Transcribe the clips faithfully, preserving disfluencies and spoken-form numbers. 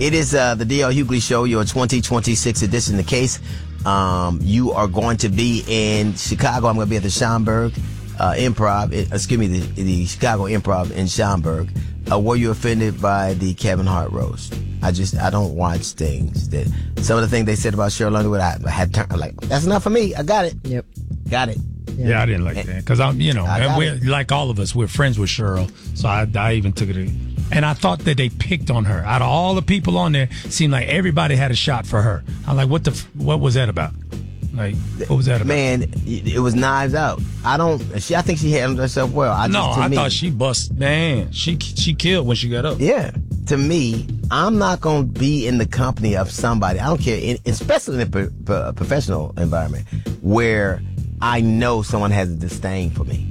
It is uh, the D L Hughley Show, your twenty twenty-six edition. The case, um, you are going to be in Chicago. I'm going to be at the Schaumburg uh, Improv. It, excuse me, the, the Chicago Improv in Schaumburg. Uh, were you offended by the Kevin Hart roast? I just, I don't watch things that, some of the things they said about Cheryl Underwood, I, I had turned, like, that's enough for me. I got it. Yep. Got it. Yeah, yeah I didn't like and, that. Because I'm, you know, and we're, like all of us, we're friends with Cheryl. So I, I even took it. And I thought that they picked on her. Out of all the people on there, it seemed like everybody had a shot for her. I'm like, what the, what was that about? Like, what was that about? Man, it was Knives Out. I don't, she, I think she handled herself well. I no, just, I me, thought she bust, man, she she killed when she got up. Yeah. To me, I'm not going to be in the company of somebody, I don't care, in, especially in a pro, pro, professional environment, where I know someone has a disdain for me.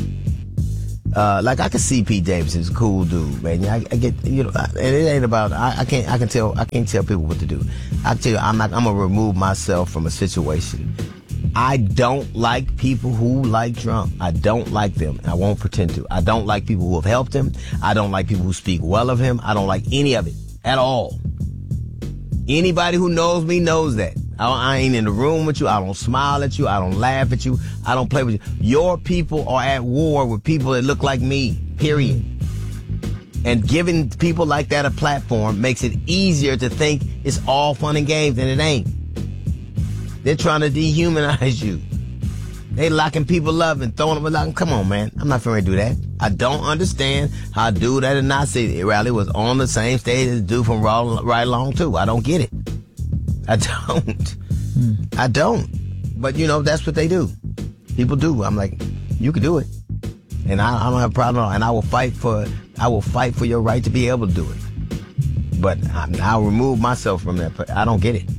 Uh, like I can see Pete Davidson's a cool dude, man. I, I get, you know, and it ain't about. I, I can't. I can tell. I can't tell people what to do. I tell you, I'm not. I'm gonna remove myself from a situation. I don't like people who like Trump. I don't like them. I won't pretend to. I don't like people who have helped him. I don't like people who speak well of him. I don't like any of it at all. Anybody who knows me knows that. I, I ain't in the room with you. I don't smile at you. I don't laugh at you. I don't play with you. Your people are at war with people that look like me, period. And giving people like that a platform makes it easier to think it's all fun and games, and it ain't. They're trying to dehumanize you. They locking people up and throwing them like, come on, man. I'm not finna do that. I don't understand how a dude at a Nazi rally was on the same stage as a dude from Ride Along too. I don't get it. I don't. Hmm. I don't. But, you know, that's what they do. People do. I'm like, you can do it. And I, I don't have a problem at all. And I will fight for, I will fight for your right to be able to do it. But I, I'll remove myself from that. I don't get it.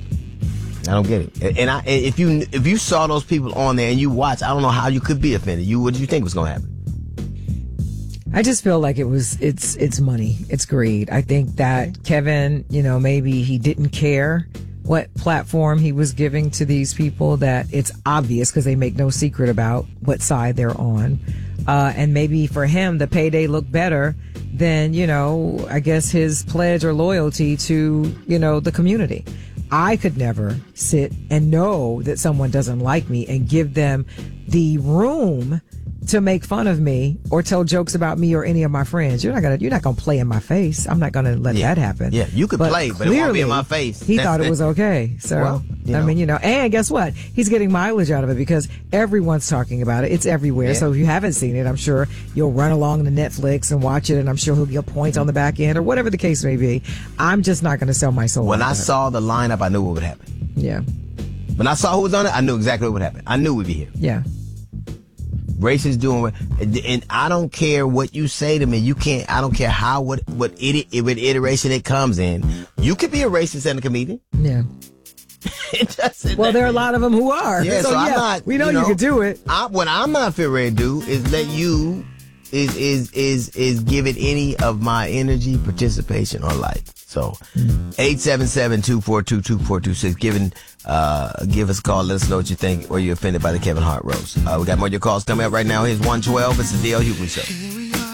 I don't get it. And I, if you if you saw those people on there and you watched, I don't know how you could be offended. You, what did you think was going to happen? I just feel like it was, it's, it's money. It's greed. I think that Kevin, you know, maybe he didn't care what platform he was giving to these people, that it's obvious because they make no secret about what side they're on. Uh, and maybe for him, the payday looked better than, you know, I guess his pledge or loyalty to, you know, the community. I could never sit and know that someone doesn't like me and give them the room to make fun of me or tell jokes about me or any of my friends. You're not gonna, you're not gonna play in my face. I'm not gonna let yeah. that happen. Yeah, you could but play, but it won't be in my face. He That's thought it was okay. So, well, I know. mean, you know, and guess what? He's getting mileage out of it because everyone's talking about it. It's everywhere. Yeah. So if you haven't seen it, I'm sure you'll run along to Netflix and watch it, and I'm sure he'll get points on the back end or whatever the case may be. I'm just not gonna sell my soul. When I it. saw the lineup, I knew what would happen. Yeah. When I saw who was on it, I knew exactly what would happen. I knew we'd be here. Yeah. Racist doing what, and I don't care what you say to me. You can't. I don't care how what what it, what iteration it comes in. You could be a racist and a comedian. Yeah. It doesn't. Well, there are a lot of them who are. Yeah. So, so yeah, I'm not. We know you, know you could do it. I, what I'm not fit ready to do is let you is is is is give it any of my energy, participation, or life. So, eight seven seven, two four two, two four two six. Giving, uh, give us a call. Let us know what you think, or you're offended by the Kevin Hart roast. Uh, we got more of your calls coming up right now. Here's one twelve. It's the D L Hughley Show.